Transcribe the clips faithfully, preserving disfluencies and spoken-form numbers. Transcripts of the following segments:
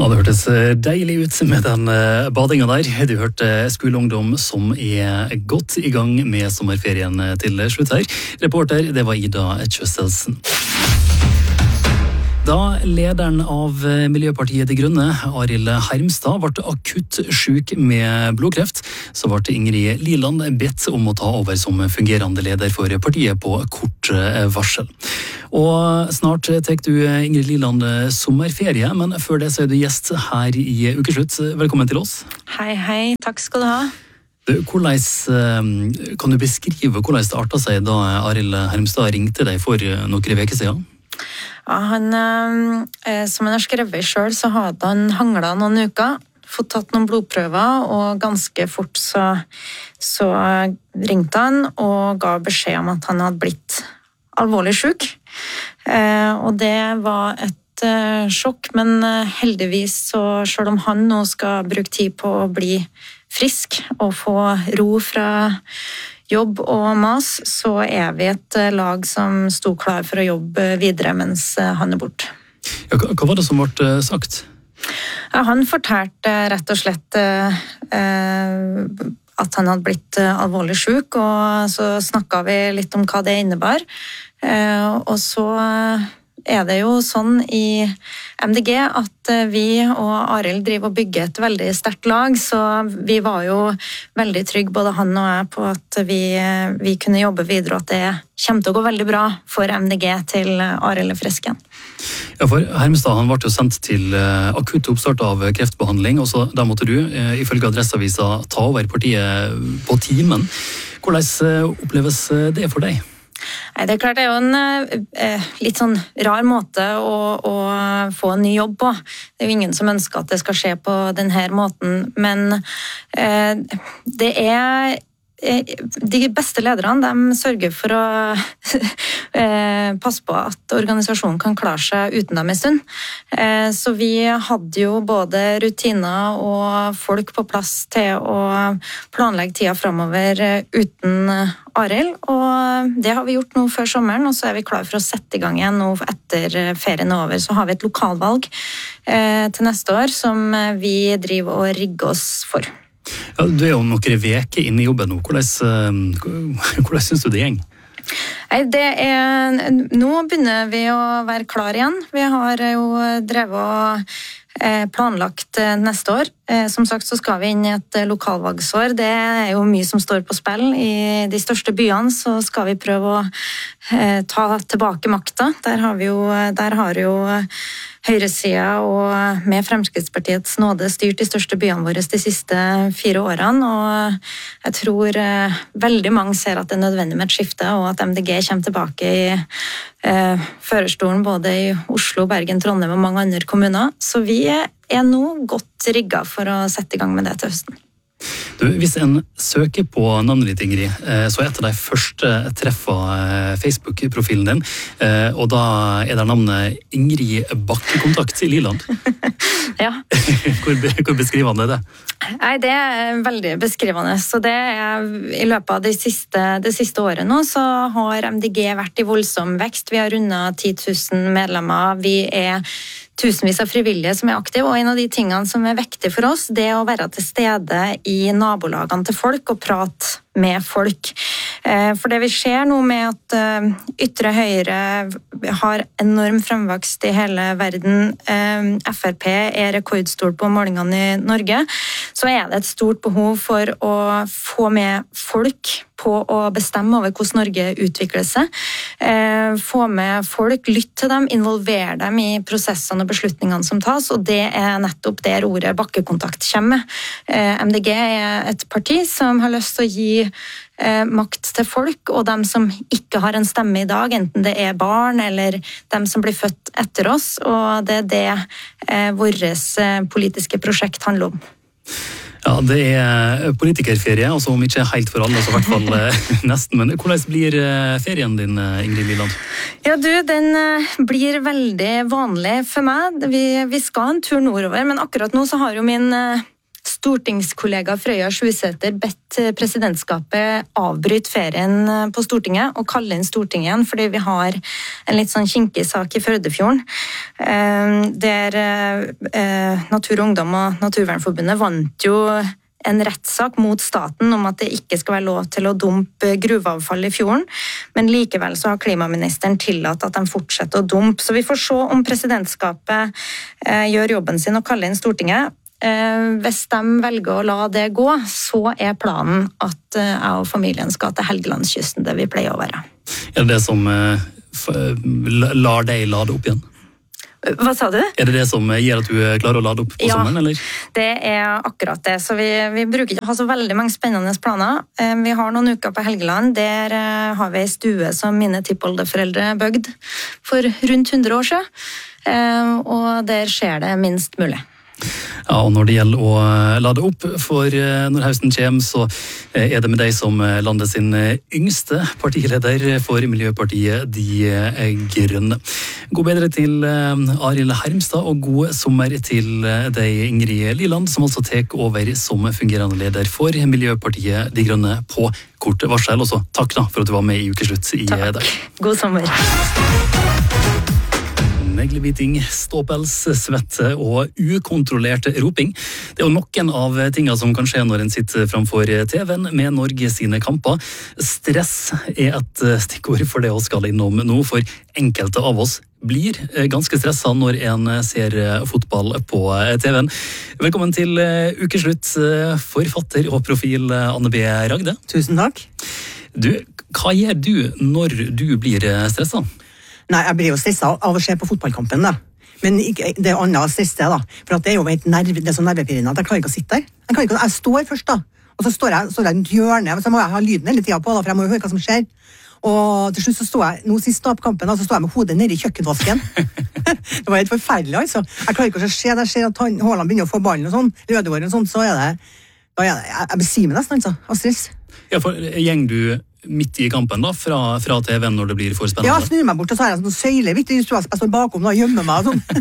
Ja, det hørtes deilig ut med den badinga der. Du hørte skoleungdom som er godt i gang med sommerferien til slutt her. Reporter, det var Ida Kjøstelsen. Da lederen av Miljøpartiet De Grønne, Arild Hermstad, ble akutt syk med blodkreft, så ble Ingrid Liland bedt om å ta over som fungerende leder for partiet på kort varsel. Og snart tar du, Ingrid Liland, sommerferie, men før det så er du gjest her i Ukeslutt. Velkommen til oss. Hei, hei. Takk skal du ha. Hvordan, kan du beskrive hvordan det artet seg da Arild Hermstad ringte deg for noen uker siden? Ja, han, eh, som han har skrevet selv, så hadde han hanglet noen uker, fått tatt noen blodprøver, og ganske fort så, så ringte han og ga beskjed om at han hadde blitt alvorlig syk. Eh, og det var et eh, sjokk, men heldigvis, så selv om han nå skal bruke tid på å bli frisk og få ro fra jobb og mas, så er vi et lag som sto klar for å jobbe videre mens han er borte. Ja, hva var det som ble sagt? Ja, han fortalte rett og slett eh, at han hadde blitt alvorlig syk, og så snakket vi litt om hva det innebar. Eh, og så er det jo sånn i M D G at vi og Arild driver og bygger et veldig sterkt lag, så vi var jo veldig trygge, både han og jeg, på at vi, vi kunne jobbe videre, og at det kommer til å gå veldig bra for M D G til Arild er frisk igjen. Ja, for Hermstad, han ble jo sendt til akutt oppstart av kreftbehandling, og så da måtte du, ifølge Adresseavisa, ta over partiet på timen. Hvordan oppleves det for deg? Nei, det er klart det er jo en eh, litt sånn rar måte å, å få en ny jobb på. Det er jo ingen som ønsker at det skal skje på denne måten, men eh, det er de beste lederne, de sørger for å passe på at organisasjonen kan klare seg uten dem en stund. Så vi hadde jo både rutiner og folk på plass til å planlegge tida fremover uten Arild, og det har vi gjort nå før sommeren, og så er vi klar for å sette i gang igjen nå etter ferien er over. Så har vi et lokalvalg til neste år som vi driver og rigger oss for. Ja, du er jo noen veker inne i jobben nå. Hvordan, hvordan synes du det gjeng? Nei, det er, nå begynner vi å være klar igjen. Vi har jo drevet og planlagt neste år. Som sagt så skal vi inn i et lokalvalgsår. Det er jo mye som står på spill. I de største byene så skal vi prøve å ta tilbake makta. Der har vi jo, der har jo høyresida og med Fremskrittspartiets nåde styrt de største byene våre de siste fire årene, og jeg tror eh, veldig mange ser at det er nødvendig med et skifte, og at M D G kommer tilbake i eh, førerstolen både i Oslo, Bergen, Trondheim og mange andre kommuner. Så vi er nå godt rigget for å sette i gang med det til høsten. Du, hvis en søker på navnet ditt, Ingrid, så er et av de første treffer Facebook-profilen din, og da er det navnet Ingrid Bakkekontakt i Liland. Ja. Hvor, hvor beskrivende er det? Nei, det er veldig beskrivende. Så det er, i løpet av det siste, det siste året nå, så har M D G vært i voldsom vekst. Vi har rundet ti tusen medlemmer. Vi er tusenvis av frivillige som er aktive, og en av de tingene som er viktig for oss, det er å være til stede i nabolagene til folk og prate med folk. For det vi ser nå med at ytre høyre har enorm fremvokst i hele verden, F R P er rekordstor på målingene i Norge, så er det et stort behov for å få med folk på å bestemme over hvordan Norge utvikler seg. Få med folk, lytte til dem, involvere dem i prosessene og beslutningene som tas, og det er nettopp der ordet bakkekontakt kommer. M D G er et parti som har lyst til å gi makt til folk, og dem som ikke har en stemme i dag, enten det er barn eller dem som blir født etter oss, og det er det eh, vårt politiske prosjekt handler om. Ja, det er politikerferie, altså om ikke helt for alle, så i hvert fall nesten. Men hvordan blir ferien din, Ingrid Liland? Ja, du, den blir veldig vanlig for meg. Vi, vi skal en tur nordover, men akkurat nå så har jo min stortingskollega Frøya Sjusæter bedt presidentskapet avbryte ferien på Stortinget og kalle inn Stortinget igjen, fordi vi har en litt sånn kinkig sak i Førdefjorden, der Natur og Ungdom og Naturvernforbundet vant jo en rettssak mot staten om at det ikke skal være lov til å dumpe gruveavfall i fjorden, men likevel så har klimaministeren tillatt at de fortsetter å dumpe. Så vi får se om presidentskapet eh, gjør jobben sin og kaller inn Stortinget. Eh, hvis de velger å la det gå, så er planen at eh, jeg og familien skal til Helgelandskysten, det vi pleier å være. Er det det som eh, lar deg lade opp igjen? Hva sa du? Er det det som gjør at du klarer å lade opp på ja, sommeren, eller? Det er akkurat det. Så vi, vi bruker ikke ha så veldig mange spennende planer. Vi har noen uker på Helgeland. Der har vi en stue som mine tippoldeforeldre bygde for rundt hundre år siden. Og der skjer det minst mulig. Ja, og når det gjelder å lade opp, for når høsten kommer, så er det med deg som landet sin yngste partileder for Miljøpartiet De Grønne. God bedre til Arild Hermstad, og god sommer til deg, Ingrid Liland, som altså tar over som fungerende leder for Miljøpartiet De Grønne på kort varsel. Og så takk da for at du var med i Ukeslutt i dag. Takk. God sommer. Neglebiting, ståpels, svette og ukontrollert roping. Det er jo noen av tingene som kan skje når en sitter framfor T V-en med Norge sine kamper. Stress er et stikkord for det vi skal innom nå, for enkelte av oss blir ganske stresset når en ser fotball på T V-en. Velkommen til Ukeslutt, forfatter og profil Anne B. Ragde. Tusen takk. Du, hva gjør du når du blir stresset? Nei, jeg blir jo stresset av å se på fotballkampen, da. Men ikke, det er annet stress, da. For at det er jo helt nerv, det er så nervepirrende at jeg klarer ikke å sitte der. Jeg, ikke, jeg står først, da. Og så står jeg, står jeg i et hjørne, så må jeg ha lyden hele tiden på, da, for jeg må jo høre hva som skjer. Og til slutt så står jeg, nå sist da på kampen, da, så står jeg med hodet nede i kjøkkenvasken. Det var helt forferdelig, altså. Jeg klarer ikke å se, jeg ser at Haaland begynner å få ballen og sånn, Rødevåren og sånn, så er det, da er det, jeg, jeg besvimer nesten, altså, av stress. Ja, for gjeng du midt i kampen da, fra, fra T V-en når det blir for spennende? Ja, jeg snur meg bort, og så er jeg sånn søyle, vet du, jeg står bakom da, og gjemmer meg og sånn.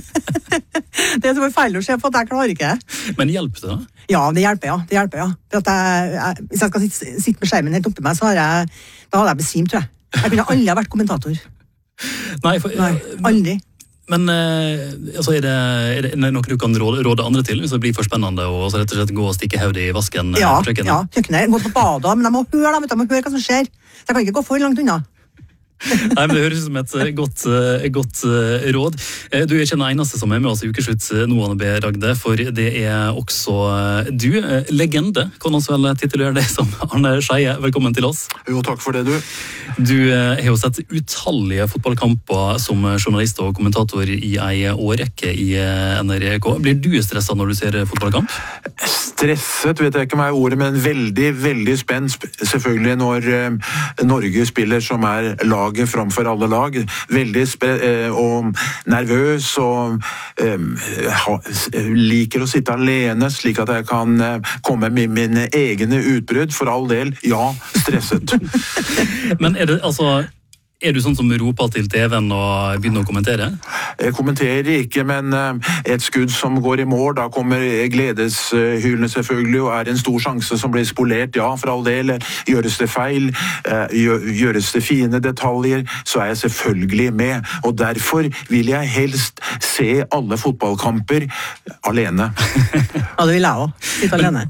Det er så forferdelig å se, for at jeg klarer ikke. Men hjelper det da? Ja, det hjelper, ja. Det hjelper, ja. For at jeg, jeg, hvis jeg skal sitte, sitte med skjermen helt oppi meg, så har jeg, da hadde jeg besvimt, tror jeg. Jeg kunne aldri ha vært kommentator. Nei, for, Nei, aldri. Men eh, altså, er, det, er det noe du kan råde, råde andre til hvis det blir for spennende og så rett og slett gå og stikke hodet i vasken? Ja, på kjøkkenet? Ja, kjøkkenet. Gå på badet, men jeg må høre, da, vet du, jeg må høre hva som skjer. Så jeg kan ikke gå for langt unna. Nei, men Det høres ut som et godt, godt råd. Du er ikke den eneste som er med oss i Ukeslutt nå, Anne B. Ragde, for det er også du. Legende, kan også vel titulere deg som Arne Skeie. Velkommen til oss. Jo, takk for det, du. Du har jo sett utallige fotballkamper som journalist og kommentator i ei årrekke i N R K. Blir du stresset når du ser fotballkamp? Stresset vet jeg ikke om er ordet, men veldig, veldig spent. Selvfølgelig når Norge spiller som er lag framfor alle lag, veldig spre- og nervøs og eh, ha, liker å sitte alene slik at jeg kan komme med mine egne utbrudd, for all del, ja, stresset. Men er det, altså, er du sånn som roper til T V-en og begynner å kommentere? Jeg kommenterer ikke, men et skudd som går i mål, da kommer gledeshylene selvfølgelig, og er en stor sjanse som blir spolert, ja, for all del. Gjøres det feil, gjøres det fine detaljer, så er jeg selvfølgelig med. Og derfor vil jeg helst se alle fotballkamper alene. Ja, det vil jeg også. Sitte alene.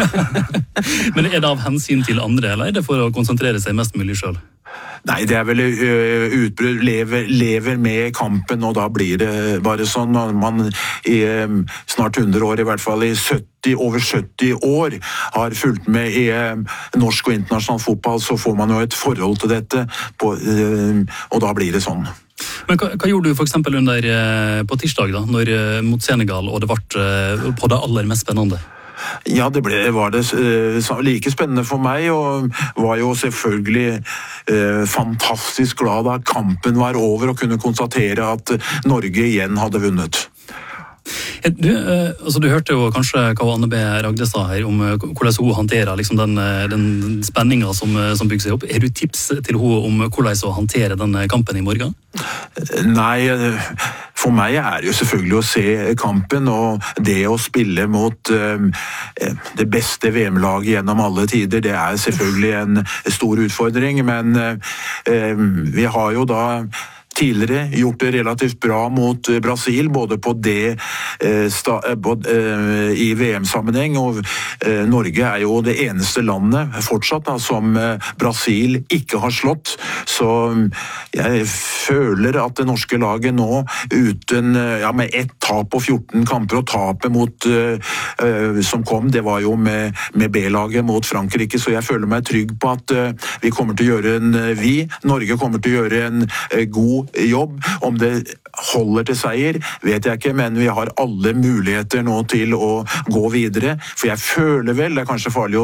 Men er det av hensyn til andre, eller er det for å konsentrere seg mest mulig selv? Nei, det er vel uh, utbrudd, lever, lever med kampen, og da blir det bare sånn. Når man i um, snart hundre år, i hvert fall i sytti, over sytti år, har fulgt med i um, norsk og internasjonal fotball, så får man jo et forhold til dette, på, uh, og da blir det sånn. Men hva, hva gjorde du for eksempel under, uh, på tirsdag da, når, uh, mot Senegal, og det ble uh, på det aller mest spennende? Ja, det ble, var det uh, like spennende for meg, og var jo selvfølgelig uh, fantastisk glad da kampen var over og kunne konstatere at Norge igjen hadde vunnet. Du, uh, altså, du hørte jo kanskje hva Anne B. Ragde sa her om uh, hvordan hun håndterer liksom, den, den spenningen som, som bygger seg opp. Er du tips til henne om hvordan hun håndterer denne kampen i morgen? Nei, for meg er det jo selvfølgelig å se kampen, og det å spille mot uh, det beste V M-laget gjennom alle tider, det er selvfølgelig en stor utfordring, men uh, uh, vi har jo da tidligere gjort det relativt bra mot Brasil, både på det eh, sta, eh, i V M-sammenheng, og eh, Norge er jo det eneste landet fortsatt da, som eh, Brasil ikke har slått, så jeg føler at det norske laget nå, uten, ja, med ett tap og fjorten kamper, og tapet mot, eh, eh, som kom, det var jo med, med B-laget mot Frankrike, så jeg føler meg trygg på at eh, vi kommer til å gjøre en, vi, Norge kommer til å gjøre en eh, god jobb. Om det holder til seier, vet jeg ikke, men vi har alle muligheter nå til å gå videre, for jeg føler vel, det er kanskje farlig å